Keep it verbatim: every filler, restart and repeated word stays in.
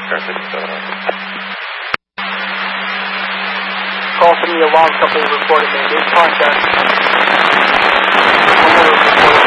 Call from the alarm company reporting mayday contact.